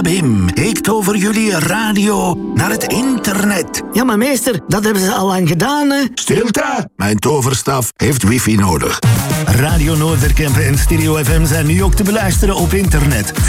Bim, ik tover jullie radio naar het internet. Ja, maar meester, dat hebben ze al lang gedaan, hè? Stilte! Mijn toverstaf heeft wifi nodig. Radio Noorderkempen en Stereo FM zijn nu ook te beluisteren op internet.